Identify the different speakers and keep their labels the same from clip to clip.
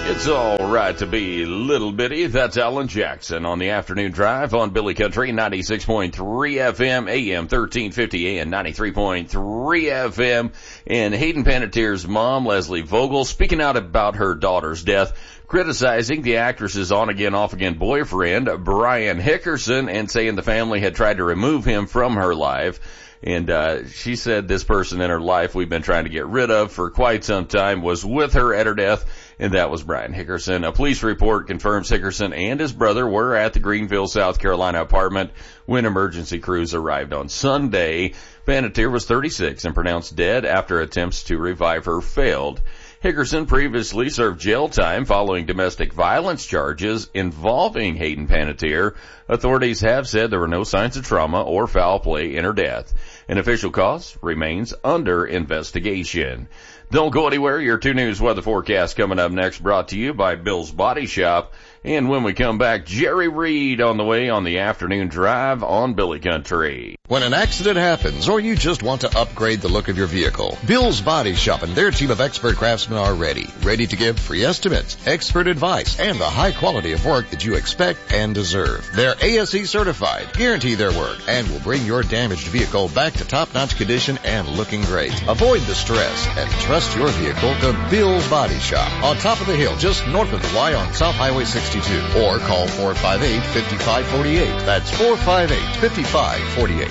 Speaker 1: It's all right to be little bitty. That's Alan Jackson on the afternoon drive on Billy Country 96.3 FM, AM 1350 and 93.3 FM. And Hayden Panettiere's mom, Leslie Vogel, speaking out about her daughter's death, criticizing the actress's on-again, off-again boyfriend, Brian Hickerson, and saying the family had tried to remove him from her life. And she said this person in her life we've been trying to get rid of for quite some time was with her at her death, and that was Brian Hickerson. A police report confirms Hickerson and his brother were at the Greenville, South Carolina apartment when emergency crews arrived on Sunday. Panettiere was 36 and pronounced dead after attempts to revive her failed. Hickerson previously served jail time following domestic violence charges involving Hayden Panettiere. Authorities have said there were no signs of trauma or foul play in her death. An official cause remains under investigation. Don't go anywhere. Your 2 News weather forecast coming up next, brought to you by Bill's Body Shop. And when we come back, Jerry Reed on the way on the afternoon drive on Billy Country.
Speaker 2: When an accident happens or you just want to upgrade the look of your vehicle, Bill's Body Shop and their team of expert craftsmen are ready to give free estimates, expert advice, and the high quality of work that you expect and deserve. They're ASE certified, guarantee their work, and will bring your damaged vehicle back to top-notch condition and looking great. Avoid the stress and trust your vehicle to Bill's Body Shop on top of the hill just north of the Y on South Highway 62, or call 458-5548. That's 458-5548.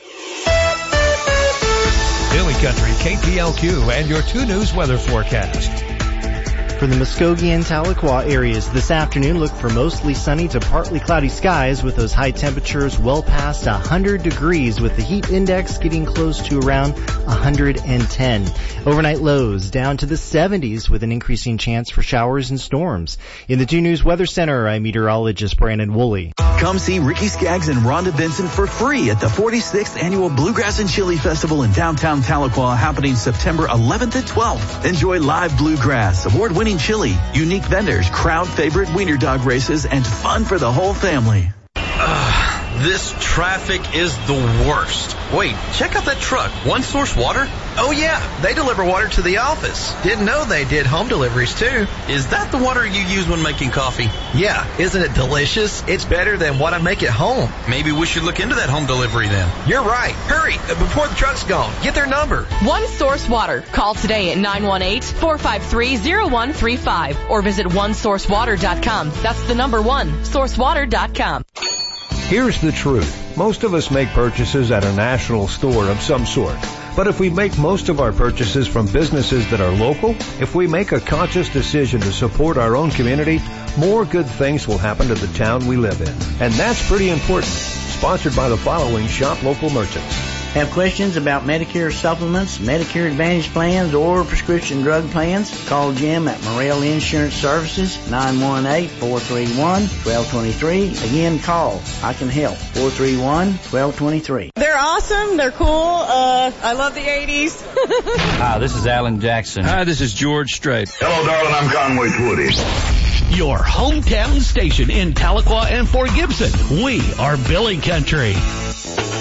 Speaker 3: Billy Country, KPLQ, and your 2 News weather forecast.
Speaker 4: For the Muskogee and Tahlequah areas this afternoon, look for mostly sunny to partly cloudy skies with those high temperatures well past 100 degrees, with the heat index getting close to around 110. Overnight lows down to the 70s with an increasing chance for showers and storms. In the 2 News Weather Center, I'm meteorologist Brandon Woolley.
Speaker 5: Come see Ricky Skaggs and Rhonda Benson for free at the 46th Annual Bluegrass and Chili Festival in downtown Tahlequah, happening September 11th and 12th. Enjoy live bluegrass, award-winning chili, unique vendors, crowd favorite wiener dog races, and fun for the whole family.
Speaker 6: This traffic is the worst. Wait, check out that truck. One Source Water? Oh yeah, they deliver water to the office. Didn't know they did home deliveries too. Is that the water you use when making coffee? Yeah, isn't it delicious? It's better than what I make at home. Maybe we should look into that home delivery then. You're right. Hurry, before the truck's gone. Get their number.
Speaker 7: One Source Water. Call today at 918-453-0135 or visit onesourcewater.com. That's the number 1sourcewater.com.
Speaker 3: Here's the truth. Most of us make purchases at a national store of some sort. But if we make most of our purchases from businesses that are local, if we make a conscious decision to support our own community, more good things will happen to the town we live in. And that's pretty important. Sponsored by the following Shop Local merchants.
Speaker 8: Have questions about Medicare supplements, Medicare Advantage plans, or prescription drug plans? Call Jim at Morrell Insurance Services, 918-431-1223. Again, call. I can help. 431-1223.
Speaker 9: They're awesome. They're cool. I love the 80s.
Speaker 10: Hi, this is Alan Jackson.
Speaker 11: Hi, this is George Strait.
Speaker 12: Hello, darling. I'm Conway Twitty.
Speaker 13: Your hometown station in Tahlequah and Fort Gibson. We are Billy Country.